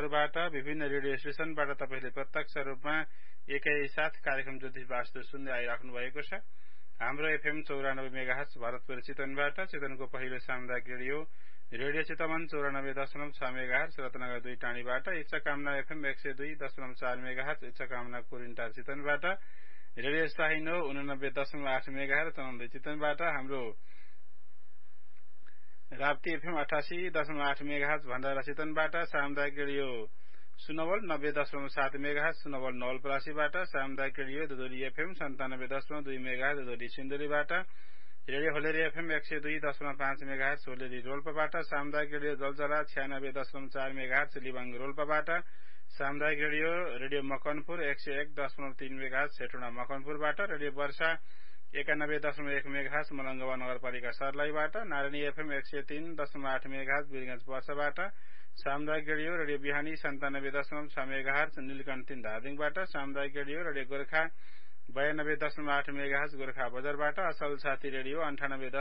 केन्द्रहरूबाट विभिन्न रेडियो स्टेशनबाट तपाईले प्रत्यक्ष रूपमा एकैसाथ कार्यक्रम ज्योतिष वास्तु सुन्दै आइराख्नु भएको छ। हाम्रो एफएम 94 मेगाहर्ज भरतपुर चितवनबाट, चितवनको पहिलो सामुदायिक radio Chitwan 94.6 megahertz, Ratnanagar 2 टाँडीबाट, इच्छाकामना FM 102.4 megahertz, इच्छाकामना Kurintar चितवनबाट, radio साहिनो 89.8 megahertz Tanahun चितवनबाट, हाम्रो राप्ती एफएम 88.8 मेगाहर्ज भण्डारा चितवनबाट, सामुदायिक रेडियो सुनवल 90.7 मेगाहर्ज सुनवल नवलपरासीबाट, सामुदायिक radio दुधुरी FM 97.2 megahertz दुधुरी सिन्धुलीबाट, radio होलेरी FM 102.5 megahertz होलेरी रोल्पाबाट, सामुदायिक रेडियो जलजरा 96.4 मेगाहर्ज लिबाङ रोल्पाबाट, सामुदायिक रेडियो मकनपुर 101.3 मेगाहर्ज सेटुना मकनपुरबाट, रेडियो वर्षा 91.1 मेगाहर्ज मलंगवा नगरपालिका सर्लाहीबाट, नारायणी एफएम 103.8 मेगाहर्ज वीरगंज पर्साबाट, सामुदायिक रेडियो बिहानी 97.6 मेगाहर्ज नीलकण्ठ 3 धादिङबाट, सामुदायिक रेडियो गोर्खा 92.8 मेगाहर्ज गोर्खा बजारबाट, असल साथी रेडियो 98